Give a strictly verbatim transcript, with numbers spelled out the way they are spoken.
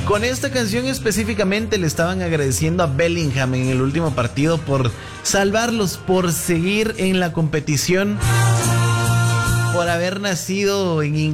Con esta canción específicamente le estaban agradeciendo a Bellingham en el último partido por salvarlos, por seguir en la competición, por haber nacido en